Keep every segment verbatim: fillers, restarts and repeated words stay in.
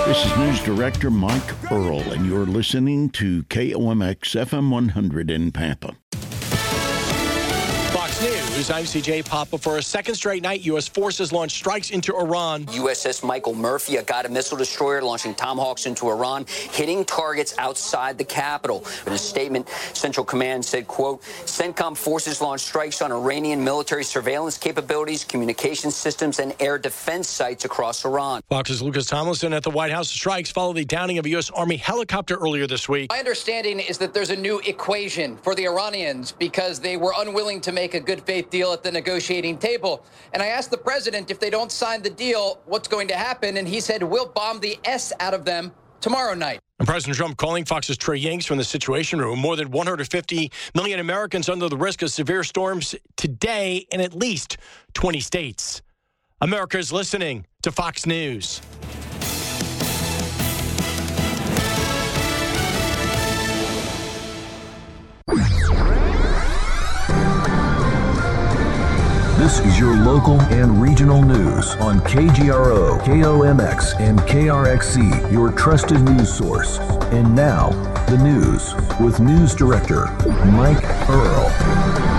This is News Director Mike Earl, and you're listening to K O M X F M one hundred in Pampa. Fox News, I'm C J Papa. For a second straight night, U S forces launched strikes into Iran. U S S Michael Murphy, a guided missile destroyer, launching Tomahawks into Iran, hitting targets outside the capital. In a statement, Central Command said, quote, CENTCOM forces launched strikes on Iranian military surveillance capabilities, communication systems, and air defense sites across Iran. Fox's Lucas Tomlinson at the White House. Strikes follow the downing of a U S Army helicopter earlier this week. My understanding is that there's a new equation for the Iranians because they were unwilling to make a good faith deal at the negotiating table. And I asked the president if they don't sign the deal, what's going to happen? And he said, we'll bomb the S out of them tomorrow night. And President Trump calling Fox's Trey Yanks from the Situation Room. More than one hundred fifty million Americans under the risk of severe storms today in at least twenty states. America is listening to Fox News. This is your local and regional news on K G R O, K O M X, and K R X C, your trusted news source. And now, the news with News Director Mike Earl.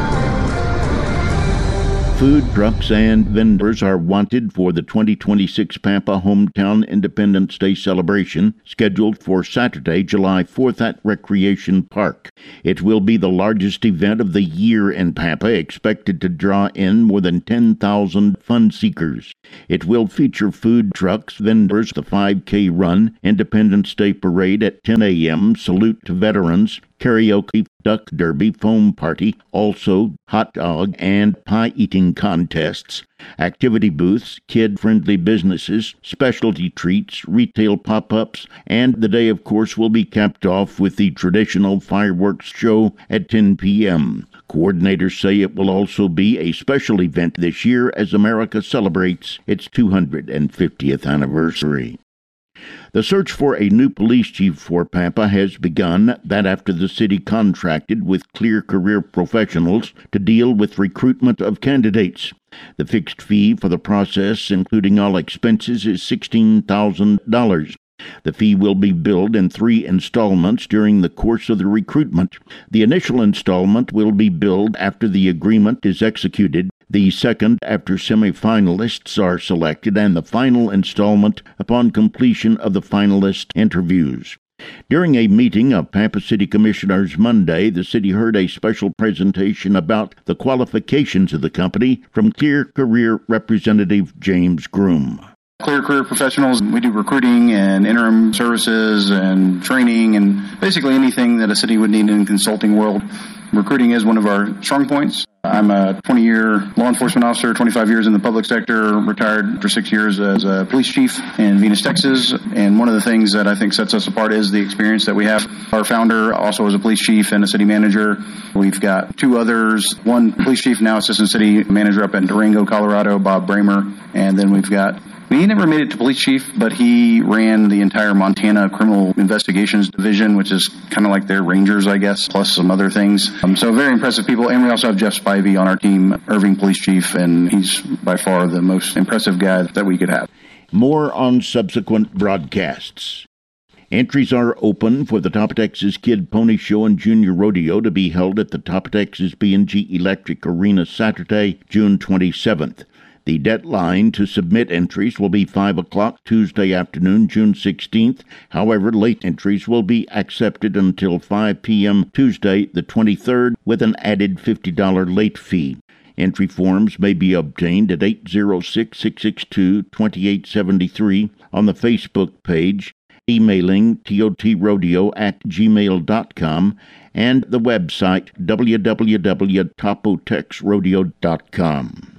Food trucks and vendors are wanted for the twenty twenty-six Pampa Hometown Independence Day celebration, scheduled for Saturday, July fourth at Recreation Park. It will be the largest event of the year in Pampa, expected to draw in more than ten thousand fun seekers. It will feature food trucks, vendors, the five K run, Independence Day parade at ten a.m., salute to veterans, karaoke, duck derby, foam party, also hot dog and pie eating contests, activity booths, kid-friendly businesses, specialty treats, retail pop-ups, and the day, of course, will be capped off with the traditional fireworks show at ten p.m. Coordinators say it will also be a special event this year as America celebrates its two hundred fiftieth anniversary. The search for a new police chief for Pampa has begun, that after the city contracted with Clear Career Professionals to deal with recruitment of candidates. The fixed fee for the process, including all expenses, is sixteen thousand dollars. The fee will be billed in three installments during the course of the recruitment. The initial installment will be billed after the agreement is executed, the second after semifinalists are selected, and the final installment upon completion of the finalist interviews. During a meeting of Pampa City Commissioners Monday, the city heard a special presentation about the qualifications of the company from Clear Career Representative James Groom. Clear Career Professionals, we do recruiting and interim services and training and basically anything that a city would need in the consulting world. Recruiting is one of our strong points. I'm a twenty-year law enforcement officer, twenty-five years in the public sector, retired for six years as a police chief in Venus, Texas. And one of the things that I think sets us apart is the experience that we have. Our founder also is a police chief and a city manager. We've got two others, one police chief, now assistant city manager up in Durango, Colorado, Bob Bramer. And then we've got He never made it to police chief, but he ran the entire Montana Criminal Investigations Division, which is kind of like their Rangers, I guess, plus some other things. Um, so very impressive people. And we also have Jeff Spivey on our team, Irving Police Chief, and he's by far the most impressive guy that we could have. More on subsequent broadcasts. Entries are open for the Top of Texas Kid Pony Show and Junior Rodeo to be held at the Top of Texas B and G Electric Arena Saturday, June twenty-seventh. The deadline to submit entries will be five o'clock Tuesday afternoon, June sixteenth. However, late entries will be accepted until five p.m. Tuesday, the twenty-third, with an added fifty dollars late fee. Entry forms may be obtained at eight oh six, six six two, two eight seven three on the Facebook page, emailing totrodio at gmail dot com, and the website w w w dot topotex rodeo dot com.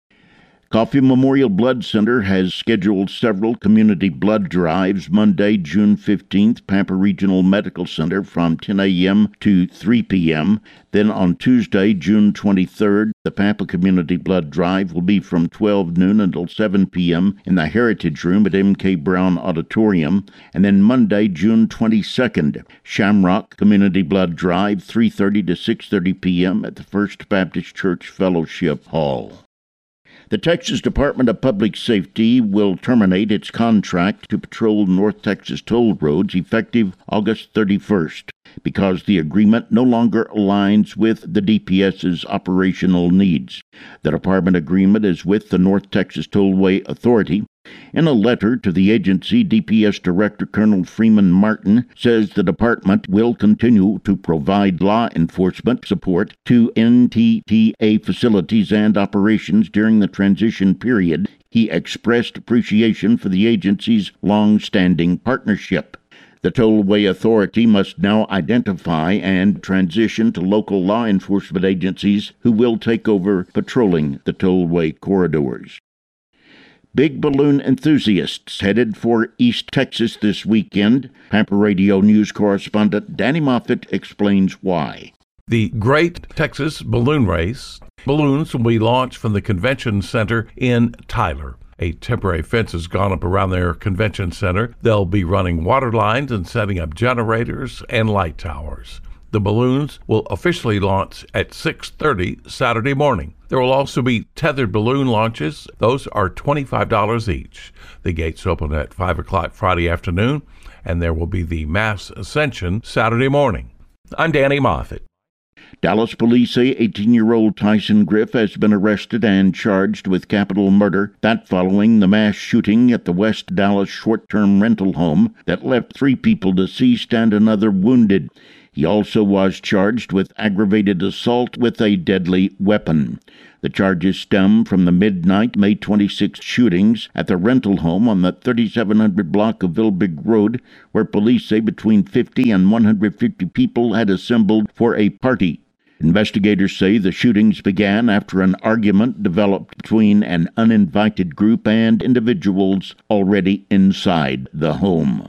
Coffee Memorial Blood Center has scheduled several community blood drives Monday, June fifteenth, Pampa Regional Medical Center from ten a.m. to three p.m. Then on Tuesday, June twenty-third, the Pampa Community Blood Drive will be from twelve noon until seven p.m. in the Heritage Room at M K Brown Auditorium. And then Monday, June twenty-second, Shamrock Community Blood Drive, three thirty to six thirty p.m. at the First Baptist Church Fellowship Hall. The Texas Department of Public Safety will terminate its contract to patrol North Texas toll roads effective August thirty-first because the agreement no longer aligns with the D P S's operational needs. The department agreement is with the North Texas Tollway Authority. In a letter to the agency, D P S Director Colonel Freeman Martin says the department will continue to provide law enforcement support to N T T A facilities and operations during the transition period. He expressed appreciation for the agency's long-standing partnership. The Tollway Authority must now identify and transition to local law enforcement agencies who will take over patrolling the tollway corridors. Big balloon enthusiasts headed for East Texas this weekend. Pampa Radio News correspondent Danny Moffett explains why. The Great Texas Balloon Race. Balloons will be launched from the convention center in Tyler. A temporary fence has gone up around their convention center. They'll be running water lines and setting up generators and light towers. The balloons will officially launch at six thirty Saturday morning. There will also be tethered balloon launches. Those are twenty-five dollars each. The gates open at five o'clock Friday afternoon, and there will be the mass ascension Saturday morning. I'm Danny Moffett. Dallas police say eighteen-year-old Tyson Griff has been arrested and charged with capital murder, that following the mass shooting at the West Dallas short-term rental home that left three people deceased and another wounded. He also was charged with aggravated assault with a deadly weapon. The charges stem from the midnight May twenty-sixth shootings at the rental home on the thirty-seven hundred block of Vilbig Road, where police say between fifty and one hundred fifty people had assembled for a party. Investigators say the shootings began after an argument developed between an uninvited group and individuals already inside the home.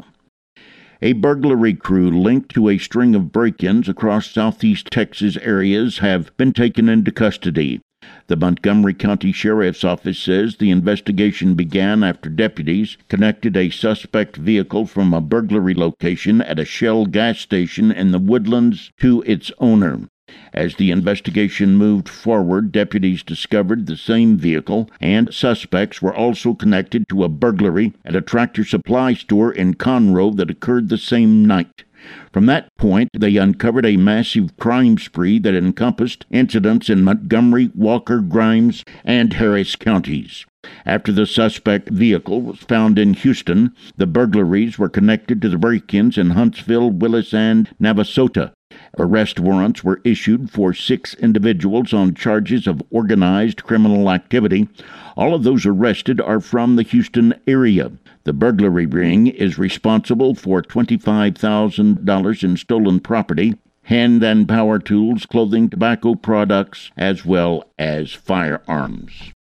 A burglary crew linked to a string of break-ins across southeast Texas areas have been taken into custody. The Montgomery County Sheriff's Office says the investigation began after deputies connected a suspect vehicle from a burglary location at a Shell gas station in the Woodlands to its owner. As the investigation moved forward, deputies discovered the same vehicle, and suspects were also connected to a burglary at a Tractor Supply store in Conroe that occurred the same night. From that point, they uncovered a massive crime spree that encompassed incidents in Montgomery, Walker, Grimes, and Harris counties. After the suspect vehicle was found in Houston, the burglaries were connected to the break-ins in Huntsville, Willis, and Navasota. Arrest warrants were issued for six individuals on charges of organized criminal activity. All of those arrested are from the Houston area. The burglary ring is responsible for twenty-five thousand dollars in stolen property, hand and power tools, clothing, tobacco products, as well as firearms.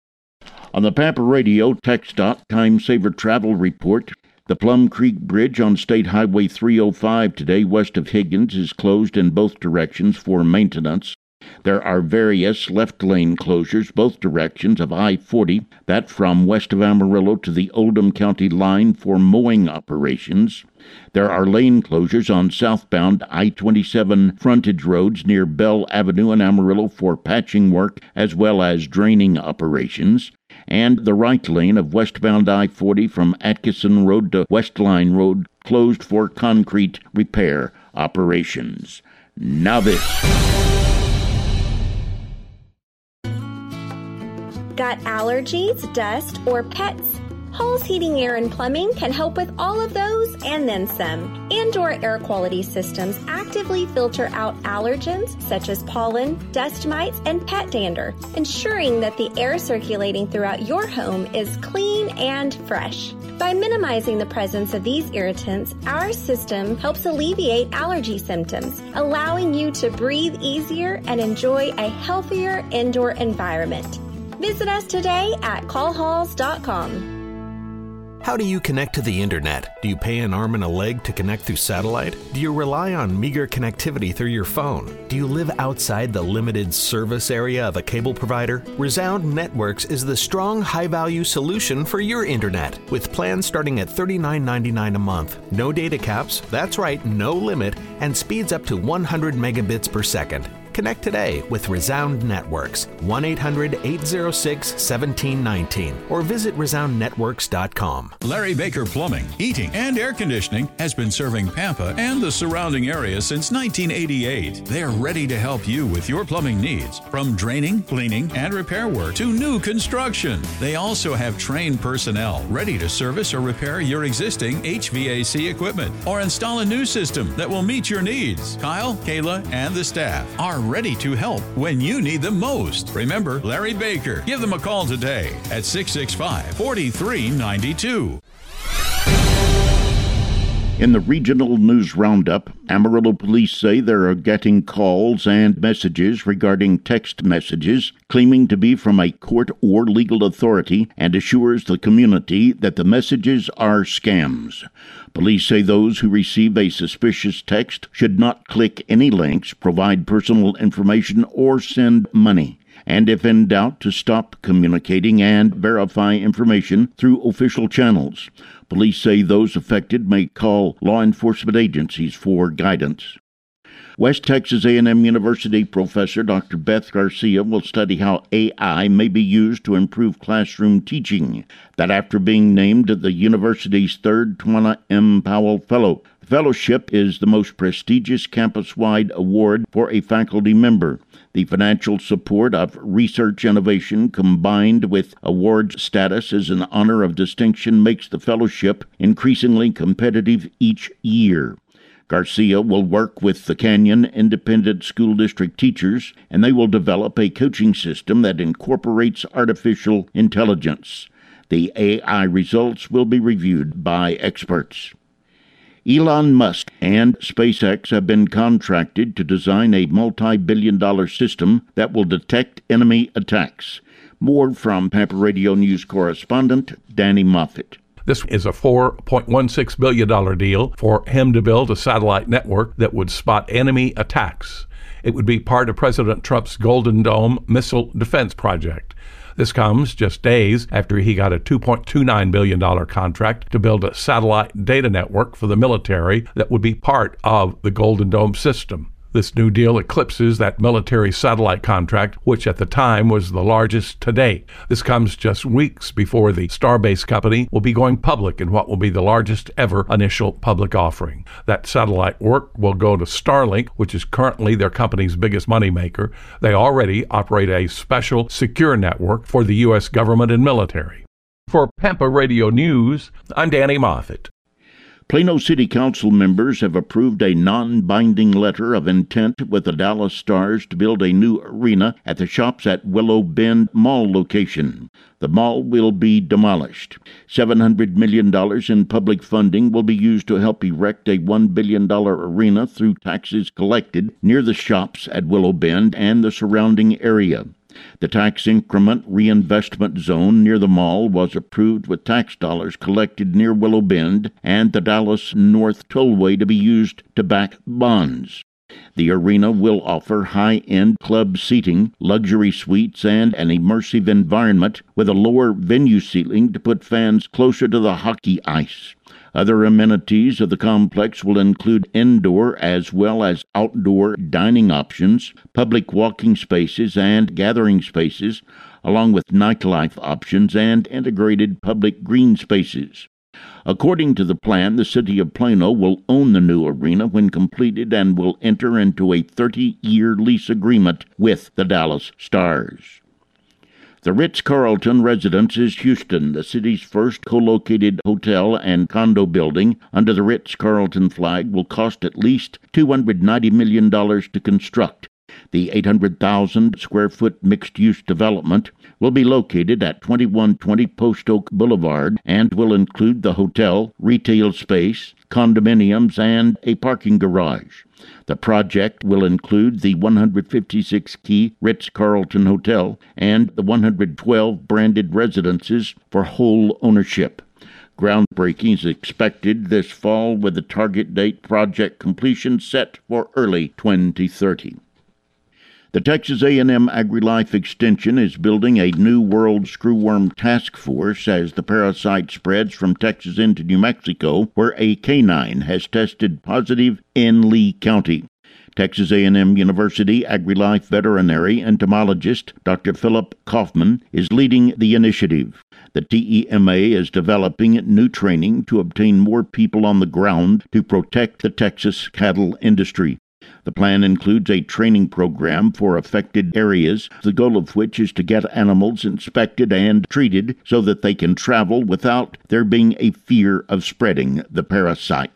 On the Pampa Radio TxDOT Time Saver Travel Report, the Plum Creek Bridge on State Highway three oh five today west of Higgins is closed in both directions for maintenance. There are various left lane closures both directions of I forty, that from west of Amarillo to the Oldham County line for mowing operations. There are lane closures on southbound I twenty-seven frontage roads near Bell Avenue and Amarillo for patching work as well as draining operations. And the right lane of westbound I forty from Atkinson Road to Westline Road closed for concrete repair operations. Now this. Got allergies, dust, or pets? Halls Heating, Air, and Plumbing can help with all of those and then some. Indoor air quality systems actively filter out allergens such as pollen, dust mites, and pet dander, ensuring that the air circulating throughout your home is clean and fresh. By minimizing the presence of these irritants, our system helps alleviate allergy symptoms, allowing you to breathe easier and enjoy a healthier indoor environment. Visit us today at call halls dot com. How do you connect to the internet? Do you pay an arm and a leg to connect through satellite? Do you rely on meager connectivity through your phone? Do you live outside the limited service area of a cable provider? Resound Networks is the strong, high-value solution for your internet. With plans starting at thirty-nine ninety-nine a month, no data caps, that's right, no limit, and speeds up to one hundred megabits per second. Connect today with Resound Networks, one eight hundred eight oh six one seven one nine, or visit resound networks dot com. Larry Baker Plumbing, Heating, and Air Conditioning has been serving Pampa and the surrounding area since nineteen eighty-eight. They're ready to help you with your plumbing needs, from draining, cleaning, and repair work to new construction. They also have trained personnel ready to service or repair your existing H V A C equipment or install a new system that will meet your needs. Kyle, Kayla, and the staff are ready to help when you need them most. Remember Larry Baker. Give them a call today at six six five, four three nine two. In the regional news roundup, Amarillo police say they are getting calls and messages regarding text messages claiming to be from a court or legal authority, and assures the community that the messages are scams. Police say those who receive a suspicious text should not click any links, provide personal information, or send money. And if in doubt, to stop communicating and verify information through official channels. Police say those affected may call law enforcement agencies for guidance. West Texas A and M University professor Doctor Beth Garcia will study how A I may be used to improve classroom teaching. That after being named the university's third Tawana M. Powell Fellow. The fellowship is the most prestigious campus-wide award for a faculty member. The financial support of research innovation combined with award status as an honor of distinction makes the fellowship increasingly competitive each year. Garcia will work with the Canyon Independent School District teachers, and they will develop a coaching system that incorporates artificial intelligence. The A I results will be reviewed by experts. Elon Musk and SpaceX have been contracted to design a multi-billion dollar system that will detect enemy attacks. More from Pampa Radio News correspondent Danny Moffett. This is a four point one six billion dollars deal for him to build a satellite network that would spot enemy attacks. It would be part of President Trump's Golden Dome missile defense project. This comes just days after he got a two point two nine billion dollars contract to build a satellite data network for the military that would be part of the Golden Dome system. This new deal eclipses that military satellite contract, which at the time was the largest to date. This comes just weeks before the Starbase company will be going public in what will be the largest ever initial public offering. That satellite work will go to Starlink, which is currently their company's biggest moneymaker. They already operate a special secure network for the U S government and military. For Pampa Radio News, I'm Danny Moffett. Plano City Council members have approved a non-binding letter of intent with the Dallas Stars to build a new arena at the Shops at Willow Bend Mall location. The mall will be demolished. seven hundred million dollars in public funding will be used to help erect a one billion dollars arena through taxes collected near the Shops at Willow Bend and the surrounding area. The tax increment reinvestment zone near the mall was approved with tax dollars collected near Willow Bend and the Dallas North Tollway to be used to back bonds. The arena will offer high-end club seating, luxury suites, and an immersive environment with a lower venue ceiling to put fans closer to the hockey ice. Other amenities of the complex will include indoor as well as outdoor dining options, public walking spaces and gathering spaces, along with nightlife options and integrated public green spaces. According to the plan, the City of Plano will own the new arena when completed and will enter into a thirty-year lease agreement with the Dallas Stars. The Ritz-Carlton Residences Houston, the city's first co-located hotel and condo building under the Ritz-Carlton flag, will cost at least two hundred ninety million dollars to construct. The eight hundred thousand square foot mixed-use development will be located at twenty-one twenty Post Oak Boulevard and will include the hotel, retail space, condominiums, and a parking garage. The project will include the one hundred fifty-six key Ritz-Carlton Hotel and the one hundred twelve branded residences for whole ownership. Groundbreaking is expected this fall with the target date project completion set for early twenty thirty. The Texas A and M AgriLife Extension is building a new world screwworm task force as the parasite spreads from Texas into New Mexico, where a canine has tested positive in Lee County. Texas A and M University AgriLife veterinary entomologist Doctor Philip Kaufman is leading the initiative. The T E M A is developing new training to obtain more people on the ground to protect the Texas cattle industry. The plan includes a training program for affected areas, the goal of which is to get animals inspected and treated so that they can travel without there being a fear of spreading the parasite.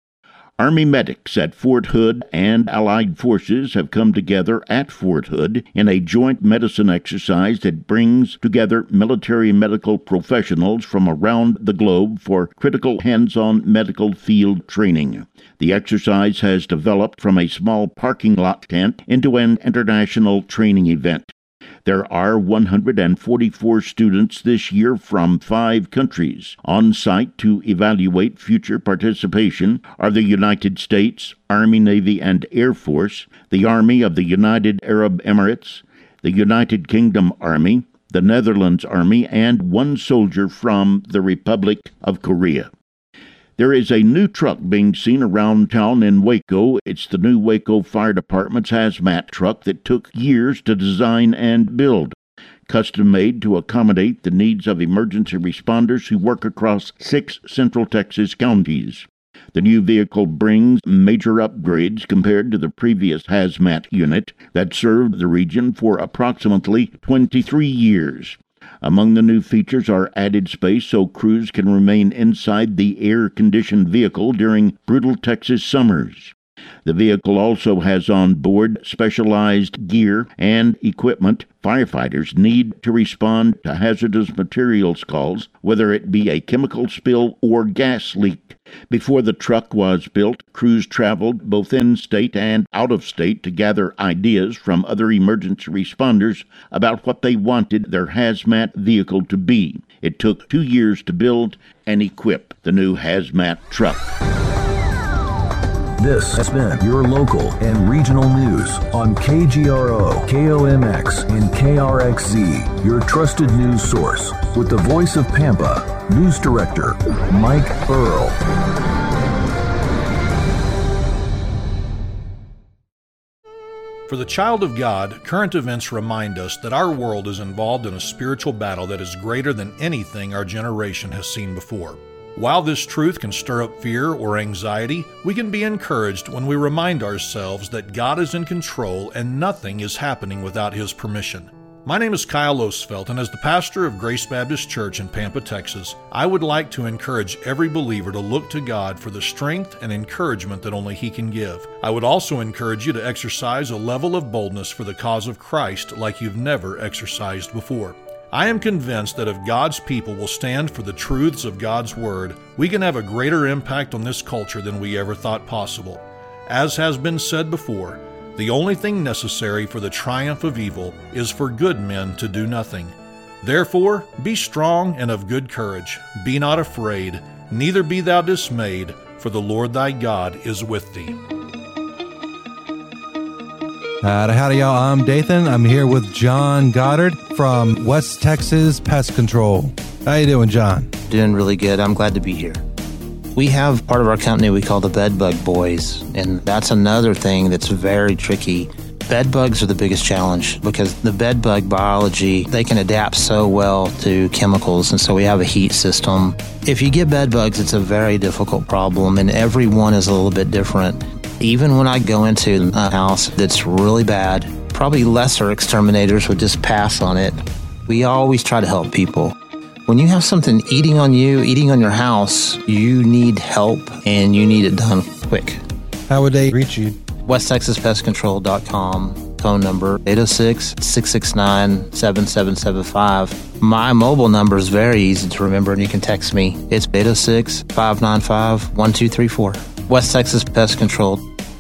Army medics at Fort Hood and Allied forces have come together at Fort Hood in a joint medicine exercise that brings together military medical professionals from around the globe for critical hands-on medical field training. The exercise has developed from a small parking lot tent into an international training event. There are one hundred forty-four students this year from five countries. On site to evaluate future participation are the United States, Army, Navy, and Air Force, the Army of the United Arab Emirates, the United Kingdom Army, the Netherlands Army, and one soldier from the Republic of Korea. There is a new truck being seen around town in Waco. It's the new Waco Fire Department's hazmat truck that took years to design and build. Custom-made to accommodate the needs of emergency responders who work across six Central Texas counties. The new vehicle brings major upgrades compared to the previous hazmat unit that served the region for approximately twenty-three years. Among the new features are added space so crews can remain inside the air-conditioned vehicle during brutal Texas summers. The vehicle also has on board specialized gear and equipment firefighters need to respond to hazardous materials calls, whether it be a chemical spill or gas leak. Before the truck was built, crews traveled both in-state and out-of-state to gather ideas from other emergency responders about what they wanted their hazmat vehicle to be. It took two years to build and equip the new hazmat truck. This has been your local and regional news on K G R O, K O M X, and K R X Z, your trusted news source. With the voice of Pampa, News Director Mike Earl. For the child of God, current events remind us that our world is involved in a spiritual battle that is greater than anything our generation has seen before. While this truth can stir up fear or anxiety, we can be encouraged when we remind ourselves that God is in control and nothing is happening without His permission. My name is Kyle Osfeld, and as the pastor of Grace Baptist Church in Pampa, Texas, I would like to encourage every believer to look to God for the strength and encouragement that only He can give. I would also encourage you to exercise a level of boldness for the cause of Christ like you've never exercised before. I am convinced that if God's people will stand for the truths of God's Word, we can have a greater impact on this culture than we ever thought possible. As has been said before, the only thing necessary for the triumph of evil is for good men to do nothing. Therefore, be strong and of good courage. Be not afraid, neither be thou dismayed, for the Lord thy God is with thee. Howdy, howdy, y'all. I'm Dathan. I'm here with John Goddard from West Texas Pest Control. How you doing, John? Doing really good. I'm glad to be here. We have part of our company we call the Bedbug Boys, and that's another thing that's very tricky. Bedbugs are the biggest challenge because the bedbug biology, they can adapt so well to chemicals, and so we have a heat system. If you get bedbugs, it's a very difficult problem, and every one is a little bit different. Even when I go into a house that's really bad, probably lesser exterminators would just pass on it. We always try to help people. When you have something eating on you, eating on your house, you need help and you need it done quick. How would they reach you? west texas pest control dot com, phone number eight oh six, six six nine, seven seven seven five. My mobile number is very easy to remember and you can text me. It's eight oh six, five nine five, one two three four. West Texas Pest Control.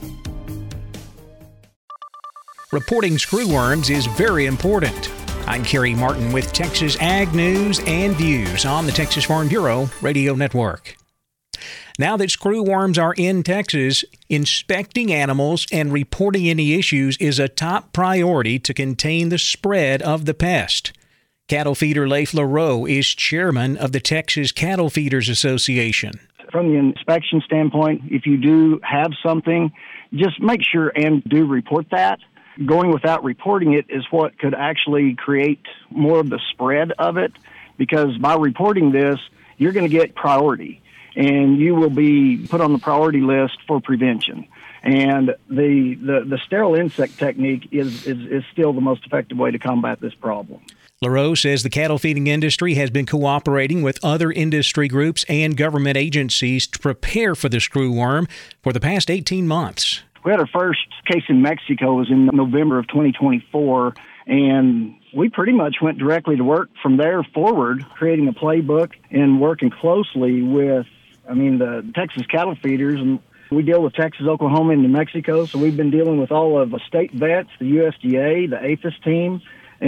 Reporting screwworms is very important. I'm Kerry Martin with Texas Ag News and Views on the Texas Farm Bureau Radio Network. Now that screwworms are in Texas, inspecting animals and reporting any issues is a top priority to contain the spread of the pest. Cattle feeder Leif LaRoe is chairman of the Texas Cattle Feeders Association. From the inspection standpoint, if you do have something just make sure and do report that. Going without reporting it is what could actually create more of the spread of it, because by reporting this, you're going to get priority, and you will be put on the priority list for prevention. And the, the, the sterile insect technique is, is, is still the most effective way to combat this problem. LaRose says the cattle feeding industry has been cooperating with other industry groups and government agencies to prepare for the screwworm for the past eighteen months. We had our first case in Mexico. It was in November of twenty twenty-four, and we pretty much went directly to work from there forward, creating a playbook and working closely with, I mean, the Texas cattle feeders. And we deal with Texas, Oklahoma, and New Mexico, so we've been dealing with all of the state vets, the U S D A, the APHIS team,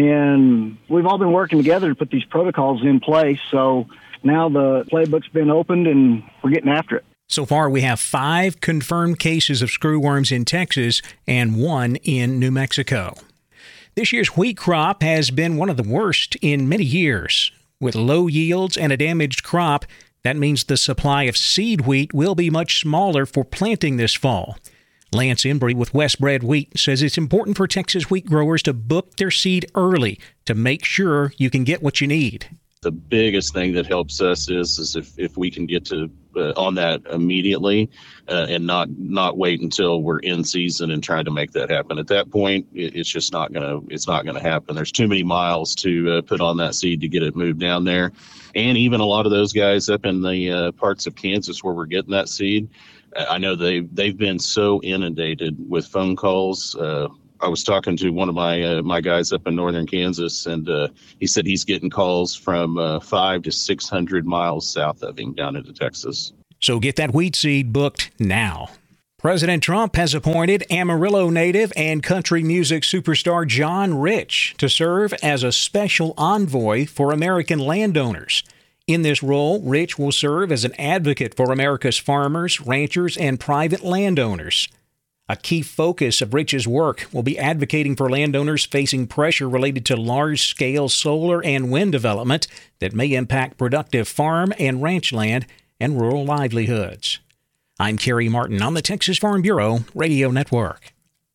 and we've all been working together to put these protocols in place. So now the playbook's been opened, and we're getting after it. So far, we have five confirmed cases of screwworms in Texas and one in New Mexico. This year's wheat crop has been one of the worst in many years. With low yields and a damaged crop, that means the supply of seed wheat will be much smaller for planting this fall. Lance Embry with Westbred Wheat says it's important for Texas wheat growers to book their seed early to make sure you can get what you need. The biggest thing that helps us is, is if, if we can get to uh, on that immediately uh, and not not wait until we're in season and try to make that happen. At that point, it, it's just not gonna it's not gonna happen. There's too many miles to uh, put on that seed to get it moved down there, and even a lot of those guys up in the uh, parts of Kansas where we're getting that seed, I know they they've been so inundated with phone calls. Uh, I was talking to one of my uh, my guys up in northern Kansas, and uh, he said he's getting calls from uh, five to six hundred miles south of him down into Texas. So get that wheat seed booked now. President Trump has appointed Amarillo native and country music superstar John Rich to serve as a special envoy for American landowners. In this role, Rich will serve as an advocate for America's farmers, ranchers, and private landowners. A key focus of Rich's work will be advocating for landowners facing pressure related to large-scale solar and wind development that may impact productive farm and ranch land and rural livelihoods. I'm Kerry Martin on the Texas Farm Bureau Radio Network.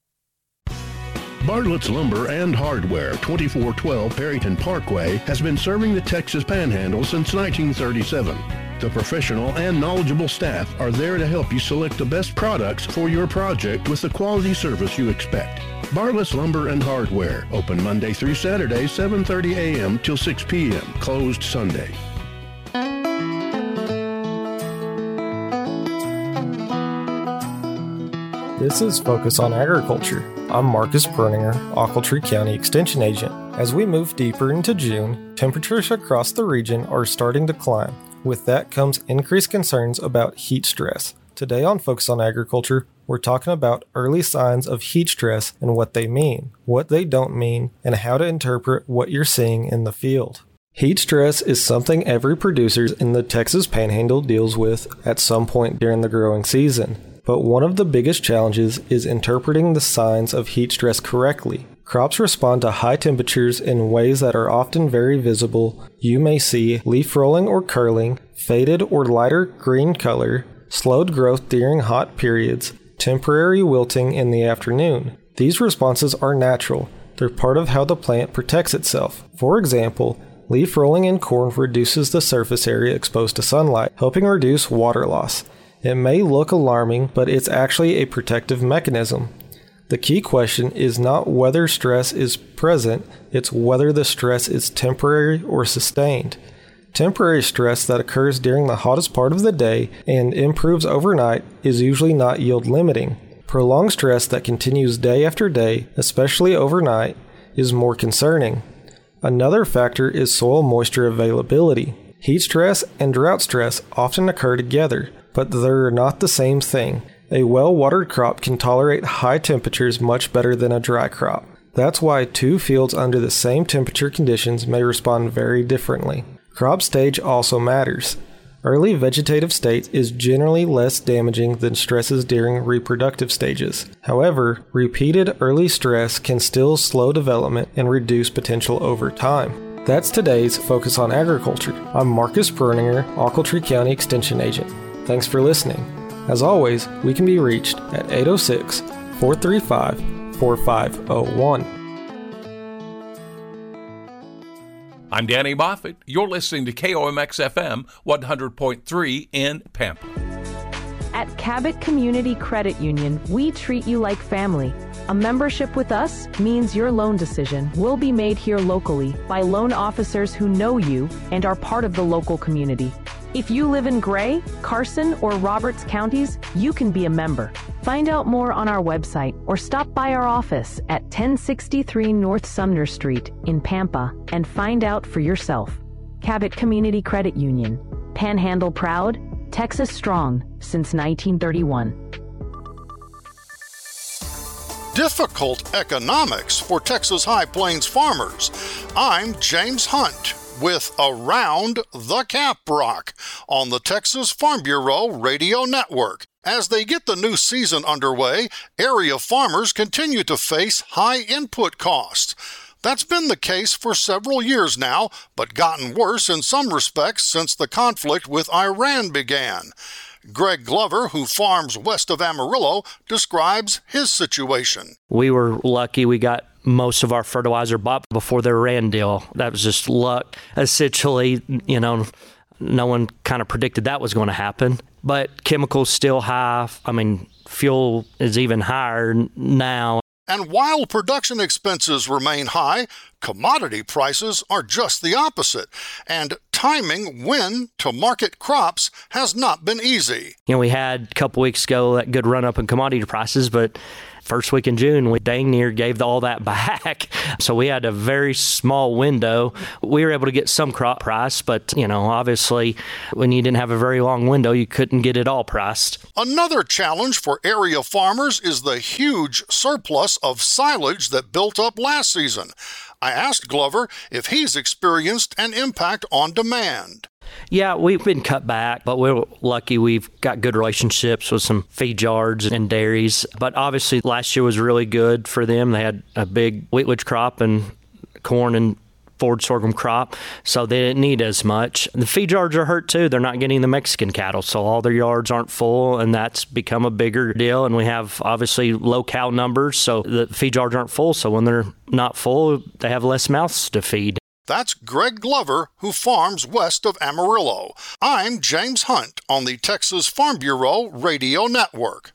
Bartlett's Lumber and Hardware, twenty-four twelve Perryton Parkway, has been serving the Texas Panhandle since nineteen thirty-seven. The professional and knowledgeable staff are there to help you select the best products for your project with the quality service you expect. Bartlett's Lumber and Hardware, open Monday through Saturday, seven thirty a.m. till six p.m., closed Sunday. This is Focus on Agriculture. I'm Marcus Berninger, Ochiltree County Extension Agent. As we move deeper into June, temperatures across the region are starting to climb. With that comes increased concerns about heat stress. Today on Focus on Agriculture, we're talking about early signs of heat stress and what they mean, what they don't mean, and how to interpret what you're seeing in the field. Heat stress is something every producer in the Texas Panhandle deals with at some point during the growing season. But one of the biggest challenges is interpreting the signs of heat stress correctly. Crops respond to high temperatures in ways that are often very visible. You may see leaf rolling or curling, faded or lighter green color, slowed growth during hot periods, temporary wilting in the afternoon. These responses are natural. They're part of how the plant protects itself. For example, leaf rolling in corn reduces the surface area exposed to sunlight, helping reduce water loss. It may look alarming, but it's actually a protective mechanism. The key question is not whether stress is present, it's whether the stress is temporary or sustained. Temporary stress that occurs during the hottest part of the day and improves overnight is usually not yield limiting. Prolonged stress that continues day after day, especially overnight, is more concerning. Another factor is soil moisture availability. Heat stress and drought stress often occur together, but they're not the same thing. A well-watered crop can tolerate high temperatures much better than a dry crop. That's why two fields under the same temperature conditions may respond very differently. Crop stage also matters. Early vegetative state is generally less damaging than stresses during reproductive stages. However, repeated early stress can still slow development and reduce potential over time. That's today's Focus on Agriculture. I'm Marcus Berninger, Ochiltree County Extension Agent. Thanks for listening. As always, we can be reached at eight oh six, four three five, four five oh one. I'm Danny Moffett. You're listening to K O M X F M one hundred point three in Pampa. At Cabot Community Credit Union, we treat you like family. A membership with us means your loan decision will be made here locally by loan officers who know you and are part of the local community. If you live in Gray, Carson, or Roberts counties, you can be a member. Find out more on our website or stop by our office at ten sixty-three North Sumner Street in Pampa and find out for yourself. Cabot Community Credit Union. Panhandle proud, Texas strong since nineteen thirty-one. Difficult economics for Texas High Plains farmers. I'm James Hunt with Around the Caprock on the Texas Farm Bureau Radio Network. As they get the new season underway, area farmers continue to face high input costs. That's been the case for several years now, but gotten worse in some respects since the conflict with Iran began. Greg Glover, who farms west of Amarillo, describes his situation. We were lucky we got most of our fertilizer bought before the Iran deal. That was just luck. Essentially, you know, no one kind of predicted that was going to happen. But chemicals still high. I mean, fuel is even higher now. And while production expenses remain high, commodity prices are just the opposite. And timing when to market crops has not been easy. You know, we had a couple weeks ago that good run up in commodity prices, but first week in June, we dang near gave all that back. So we had a very small window. We were able to get some crop price, but, you know, obviously when you didn't have a very long window, you couldn't get it all priced. Another challenge for area farmers is the huge surplus of silage that built up last season. I asked Glover if he's experienced an impact on demand. Yeah, we've been cut back, but we're lucky we've got good relationships with some feed yards and dairies. But obviously last year was really good for them. They had a big wheatwidge crop and corn and forward sorghum crop, so they didn't need as much. The feed yards are hurt too. They're not getting the Mexican cattle, so all their yards aren't full, and that's become a bigger deal. And we have obviously low cow numbers, so the feed yards aren't full. So when they're not full, they have less mouths to feed. That's Greg Glover, who farms west of Amarillo. I'm James Hunt on the Texas Farm Bureau Radio Network.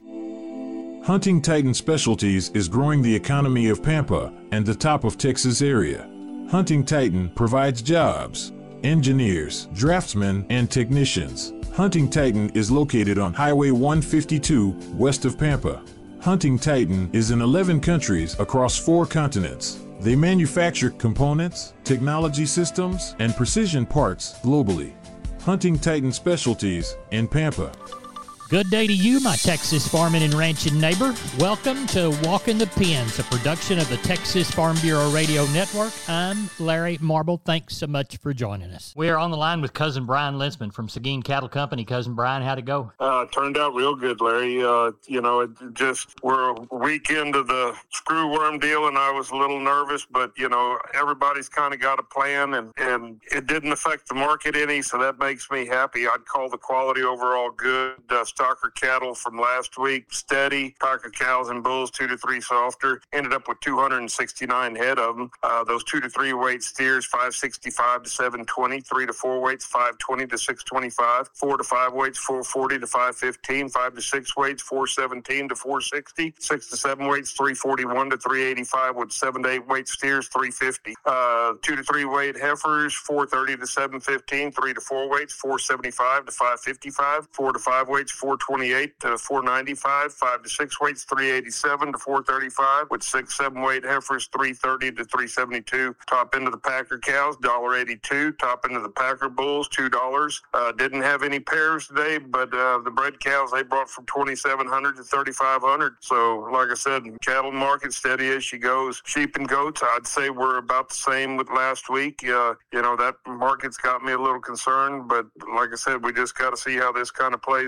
Hunting Titan Specialties is growing the economy of Pampa and the top of Texas area. Hunting Titan provides jobs, engineers, draftsmen, and technicians. Hunting Titan is located on Highway one fifty-two west of Pampa. Hunting Titan is in eleven countries across four continents. They manufacture components, technology systems, and precision parts globally. Hunting Titan Specialties in Pampa. Good day to you, my Texas farming and ranching neighbor. Welcome to Walking the Pens, a production of the Texas Farm Bureau Radio Network. I'm Larry Marble. Thanks so much for joining us. We are on the line with Cousin Brian Linsman from Seguin Cattle Company. Cousin Brian, how'd it go? Uh, turned out real good, Larry. Uh, you know, it just, we're a week into the screwworm deal, and I was a little nervous, but, you know, everybody's kind of got a plan, and, and it didn't affect the market any, so that makes me happy. I'd call the quality overall good. Uh, stocker cattle from last week, steady. Stocker cows and bulls, two to three softer. Ended up with two hundred sixty-nine head of them. Uh, those two to three weight steers, five sixty-five to seven twenty. Three to four weights, five twenty to six twenty-five. Four to five weights, four forty to five fifteen. Five to six weights, four seventeen to four sixty. Six to seven weights, three forty-one to three eighty-five. With seven to eight weight steers, three fifty. Uh, two to three weight heifers, four thirty to seven fifteen. Three to four weights, four seventy-five to five fifty-five. Four to five weights, four twenty-eight to four ninety-five. Five to six weights, three eighty-seven to four thirty-five. With six, seven weight heifers, three thirty to three seventy-two. Top end of the Packer cows, one eighty-two. Top end of the Packer bulls, two dollars. Uh, didn't have any pairs today, but uh, the bred cows they brought from twenty-seven hundred to thirty-five hundred. So, like I said, cattle market steady as she goes. Sheep and goats, I'd say we're about the same with last week. Uh, you know, that market's got me a little concerned, but like I said, we just got to see how this kind of plays out.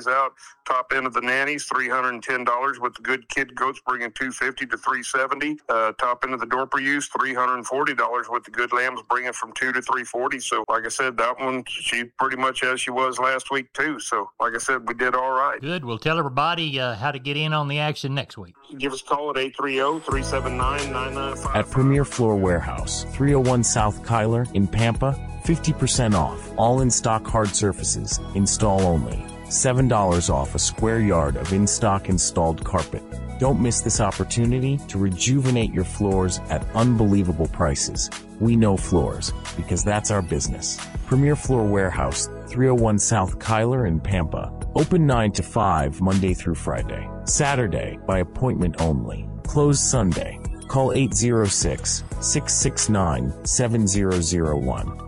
top end of the nannies, three hundred ten dollars, with the good kid goats bringing two hundred fifty dollars to three hundred seventy dollars. Uh, top end of the Dorper ewes, three hundred forty dollars, with the good lambs bringing from two hundred to three hundred forty dollars. So, like I said, that one, she pretty much as she was last week, too. So, like I said, we did all right. Good. We'll tell everybody uh, how to get in on the action next week. Give us a call at eight three zero, three seven nine, nine nine five. At Premier Floor Warehouse, three oh one South Kyler in Pampa, fifty percent off. All in-stock hard surfaces, install only. seven dollars off a square yard of in-stock installed carpet. Don't miss this opportunity to rejuvenate your floors at unbelievable prices. We know floors, because that's our business. Premier Floor Warehouse, three oh one South Kyler in Pampa. Open nine to five Monday through Friday. Saturday, by appointment only. Closed Sunday. Call eight oh six, six six nine, seven zero zero one.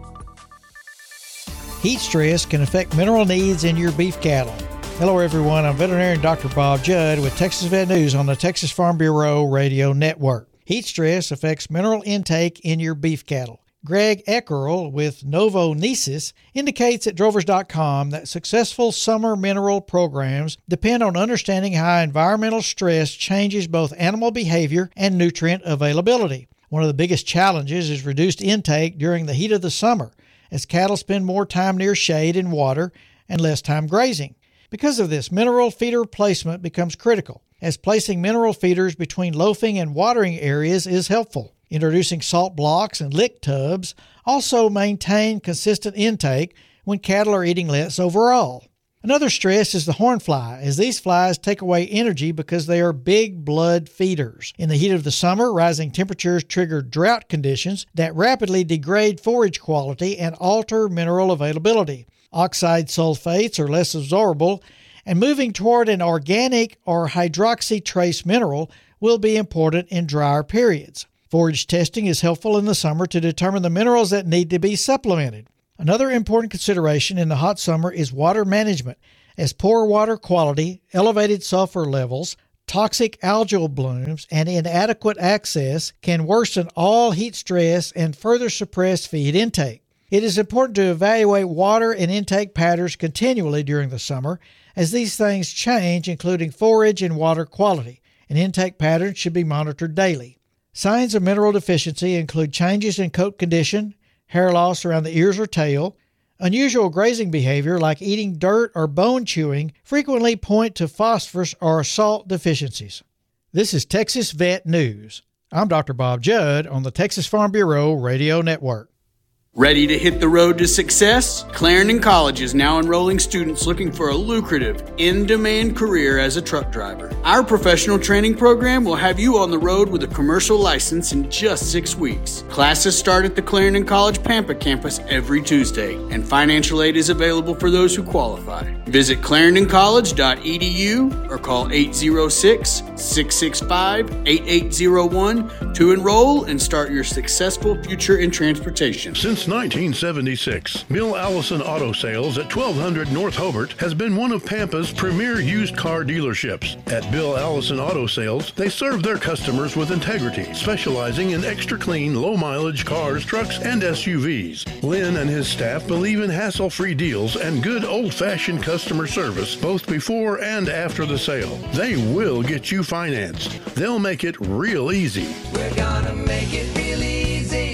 Heat stress can affect mineral needs in your beef cattle. Hello everyone, I'm veterinarian Doctor Bob Judd with Texas Vet News on the Texas Farm Bureau Radio Network. Heat stress affects mineral intake in your beef cattle. Greg Eckerl with Novonesis indicates at drovers dot com that successful summer mineral programs depend on understanding how environmental stress changes both animal behavior and nutrient availability. One of the biggest challenges is reduced intake during the heat of the summer, as cattle spend more time near shade and water and less time grazing. Because of this, mineral feeder placement becomes critical, as placing mineral feeders between loafing and watering areas is helpful. Introducing salt blocks and lick tubs also maintain consistent intake when cattle are eating less overall. Another stress is the horn fly, as these flies take away energy because they are big blood feeders. In the heat of the summer, rising temperatures trigger drought conditions that rapidly degrade forage quality and alter mineral availability. Oxide sulfates are less absorbable, and moving toward an organic or hydroxy trace mineral will be important in drier periods. Forage testing is helpful in the summer to determine the minerals that need to be supplemented. Another important consideration in the hot summer is water management, as poor water quality, elevated sulfur levels, toxic algal blooms, and inadequate access can worsen all heat stress and further suppress feed intake. It is important to evaluate water and intake patterns continually during the summer, as these things change, including forage and water quality, and intake patterns should be monitored daily. Signs of mineral deficiency include changes in coat condition, hair loss around the ears or tail. Unusual grazing behavior like eating dirt or bone chewing frequently point to phosphorus or salt deficiencies. This is Texas Vet News. I'm Doctor Bob Judd on the Texas Farm Bureau Radio Network. Ready to hit the road to success? Clarendon College is now enrolling students looking for a lucrative, in-demand career as a truck driver. Our professional training program will have you on the road with a commercial license in just six weeks. Classes start at the Clarendon College Pampa campus every Tuesday, and financial aid is available for those who qualify. Visit clarendon college dot e d u or call eight oh six, six six five, eight eight oh one to enroll and start your successful future in transportation. Since nineteen seventy-six, Bill Allison Auto Sales at twelve hundred North Hobart has been one of Pampa's premier used car dealerships. At Bill Allison Auto Sales, they serve their customers with integrity, specializing in extra clean, low-mileage cars, trucks, and S U Vs. Lynn and his staff believe in hassle-free deals and good old-fashioned customer service, both before and after the sale. They will get you financed. They'll make it real easy. We're gonna make it real easy.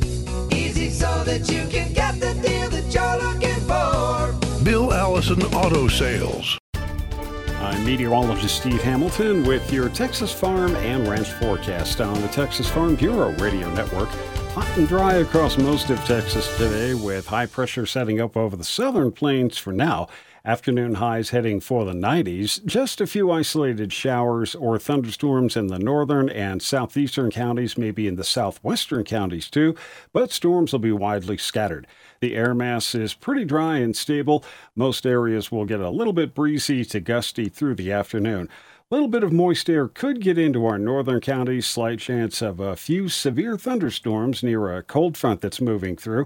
Easy so that you can get the deal that you're looking for. Bill Allison Auto Sales. I'm meteorologist Steve Hamilton with your Texas Farm and Ranch forecast on the Texas Farm Bureau Radio Network. Hot and dry across most of Texas today, with high pressure setting up over the southern plains for now. Afternoon highs heading for the nineties. Just a few isolated showers or thunderstorms in the northern and southeastern counties, maybe in the southwestern counties too, but storms will be widely scattered. The air mass is pretty dry and stable. Most areas will get a little bit breezy to gusty through the afternoon. A little bit of moist air could get into our northern counties. Slight chance of a few severe thunderstorms near a cold front that's moving through.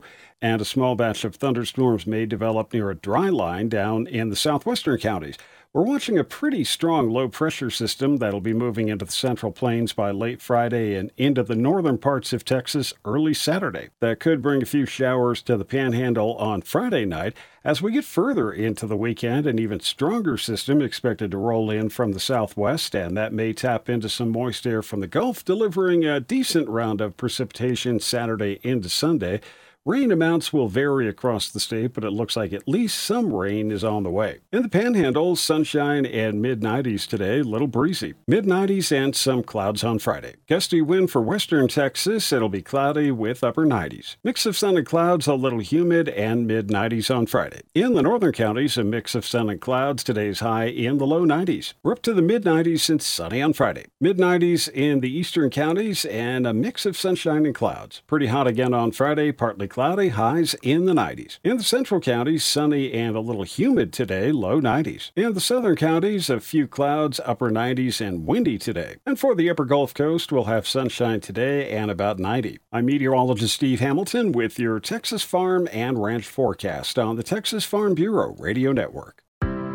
and a small batch of thunderstorms may develop near a dry line down in the southwestern counties. We're watching a pretty strong low-pressure system that'll be moving into the Central Plains by late Friday and into the northern parts of Texas early Saturday. That could bring a few showers to the Panhandle on Friday night. As we get further into the weekend, an even stronger system expected to roll in from the southwest, and that may tap into some moist air from the Gulf, delivering a decent round of precipitation Saturday into Sunday. Rain amounts will vary across the state, but it looks like at least some rain is on the way. In the Panhandle, sunshine and mid nineties today, a little breezy. mid nineties and some clouds on Friday. Gusty wind for western Texas, it'll be cloudy with upper nineties. Mix of sun and clouds, a little humid, and mid nineties on Friday. In the northern counties, a mix of sun and clouds, today's high in the low nineties. We're up to the mid nineties and sunny on Friday. mid nineties in the eastern counties, and a mix of sunshine and clouds. Pretty hot again on Friday, partly cloudy, highs in the nineties. In the central counties, sunny and a little humid today, low nineties. In the southern counties, a few clouds, upper nineties, and windy today. And for the upper Gulf Coast, we'll have sunshine today and about ninety. I'm meteorologist Steve Hamilton with your Texas Farm and Ranch forecast on the Texas Farm Bureau Radio Network.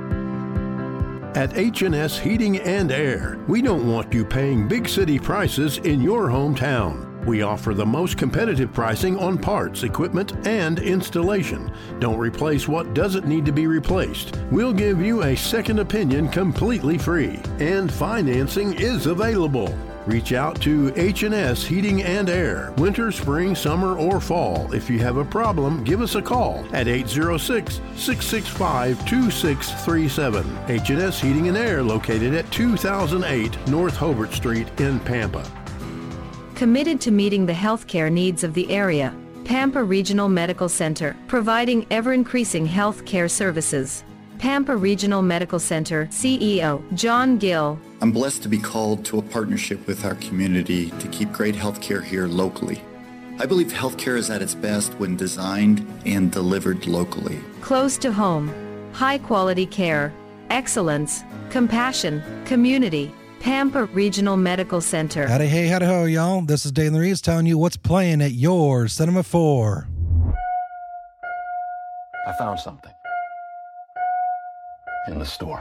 At H and S Heating and Air, we don't want you paying big city prices in your hometown. We offer the most competitive pricing on parts, equipment, and installation. Don't replace what doesn't need to be replaced. We'll give you a second opinion completely free, and financing is available. Reach out to H and S Heating and Air, winter, spring, summer, or fall. If you have a problem, give us a call at eight zero six, six six five, two six three seven. H and S Heating and Air, located at two thousand eight North Hobart Street in Pampa. Committed to meeting the healthcare needs of the area, Pampa Regional Medical Center, providing ever-increasing health care services. Pampa Regional Medical Center C E O John Gill. I'm blessed to be called to a partnership with our community to keep great healthcare here locally. I believe healthcare is at its best when designed and delivered locally. Close to home, high-quality care, excellence, compassion, community. Pampa Regional Medical Center. Howdy, hey, howdy, ho, y'all. This is Dane Reeves telling you what's playing at your Cinema four. I found something in the store.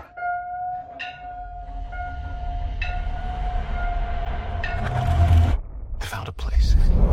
I found a place.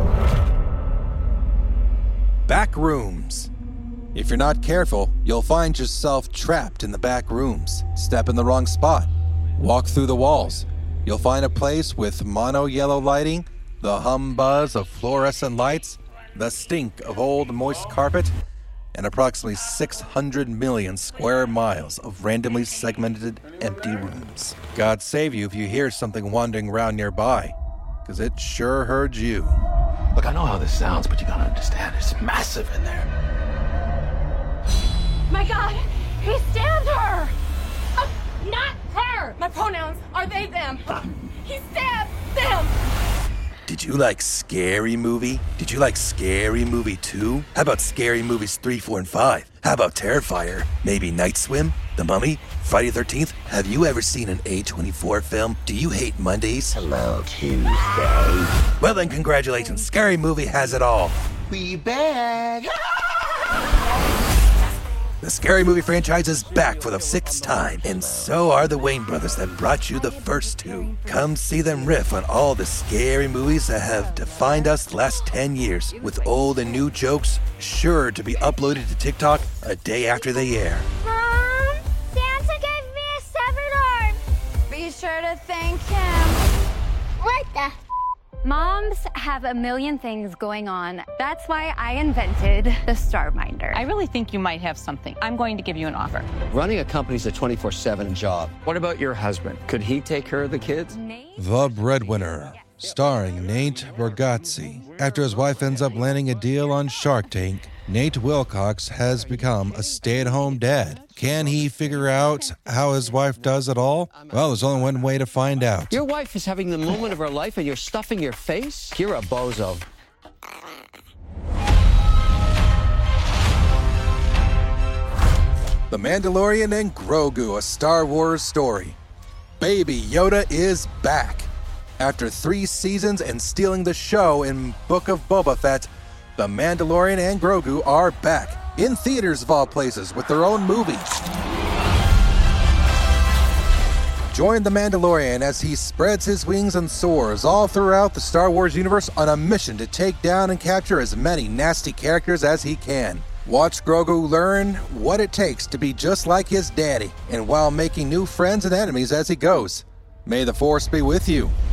Back rooms. If you're not careful, you'll find yourself trapped in the back rooms. Step in the wrong spot. Walk through the walls. You'll find a place with mono yellow lighting, the hum buzz of fluorescent lights, the stink of old moist carpet, and approximately six hundred million square miles of randomly segmented empty rooms. God save you if you hear something wandering around nearby, because it sure heard you. Look, I know how this sounds, but you gotta understand, it's massive in there. My God, he stabbed her! Oh, not her! My pronouns are they, them. He stabbed them! Did you like Scary Movie? Did you like Scary Movie two? How about Scary Movies three, four, and five? How about Terrifier? Maybe Night Swim? The Mummy? Friday the thirteenth? Have you ever seen an A twenty-four film? Do you hate Mondays? Hello, Tuesday. Well then, congratulations. Scary Movie has it all. We back! The Scary Movie franchise is back for the sixth time, and so are the Wayne brothers that brought you the first two. Come see them riff on all the scary movies that have defined us the last ten years, with old and new jokes sure to be uploaded to TikTok a day after they air. Mom, Santa gave me a severed arm. Be sure to thank him. What the? Moms have a million things going on. That's why I invented the StarMinder. I really think you might have something. I'm going to give you an offer. Running a company's a twenty-four seven job. What about your husband? Could he take care of the kids? The Breadwinner, starring Nate Bargatze. After his wife ends up landing a deal on Shark Tank, Nate Wilcox has become a stay-at-home dad. Can he figure out how his wife does it all? Well, there's only one way to find out. Your wife is having the moment of her life and you're stuffing your face? You're a bozo. The Mandalorian and Grogu, a Star Wars story. Baby Yoda is back. After three seasons and stealing the show in Book of Boba Fett, The Mandalorian and Grogu are back, in theaters of all places, with their own movie. Join the Mandalorian as he spreads his wings and soars all throughout the Star Wars universe on a mission to take down and capture as many nasty characters as he can. Watch Grogu learn what it takes to be just like his daddy, and while making new friends and enemies as he goes. May the Force be with you.